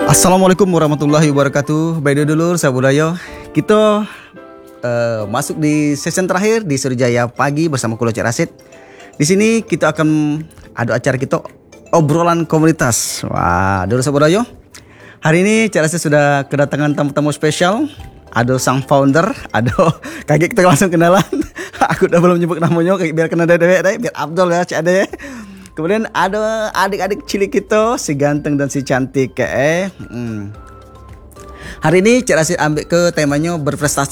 Assalamualaikum warahmatullahi wabarakatuh. Baik dulu Sabudaya. Kita masuk di season terakhir di Surijaya Pagi bersama Kulo Cik Rasid. Di sini kita akan ada acara kita obrolan komunitas. Wah, dulu Sabudaya. Hari ini Cik Rasid sudah kedatangan tamu-tamu spesial. Ada sang founder, ada kaget kita langsung kenalan. Aku udah belum nyebut namanya, biar kena dewek, biar Abdul ya Cik Ade. Kemudian ada adik-adik cilik kita, si ganteng dan si cantik. Hari ini Cik Rasid ambil ke temanya berprestasi